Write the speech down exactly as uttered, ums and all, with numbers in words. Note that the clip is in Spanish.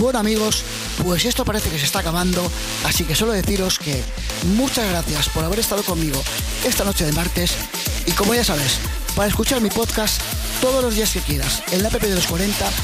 Bueno, amigos, pues esto parece que se está acabando, así que solo deciros que muchas gracias por haber estado conmigo esta noche de martes, y como ya sabes, para escuchar mi podcast todos los días que quieras en la app de los cuarenta